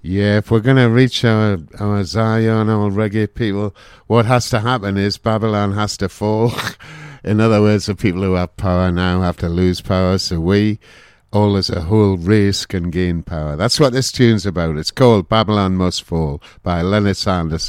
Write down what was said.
Yeah, if we're going to reach our Zion, our reggae people, what has to happen is Babylon has to fall. In other words, the people who have power now have to lose power, so we, all as a whole race, can gain power. That's what this tune's about. It's called Babylon Must Fall by Leonard Sanderson.